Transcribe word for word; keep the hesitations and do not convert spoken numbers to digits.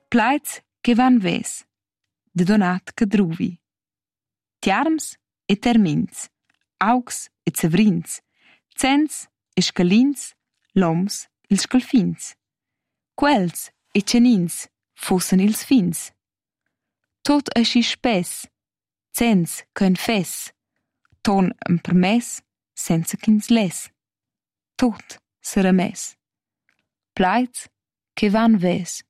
plaids che van ves, de donat che druvi. Tiarms e termins, augs e zavrins, cens e scalins, loms ils scalfins. Quels e tschenins fussen ils fins. Tot aschi spess, cens ch'en fess, ton en permess, senza ch'ins less. Tot sera mess. Plaids che van ves.